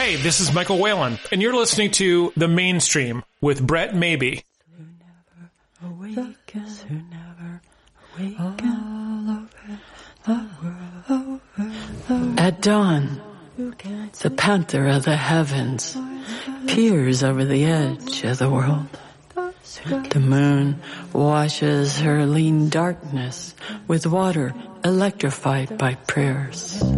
Hey, this is Michael Whalen, and you're listening to The Mainstream with Brett Maybe. At dawn, the panther of the heavens peers over the edge of the world. The moon washes her lean darkness with water electrified by prayers.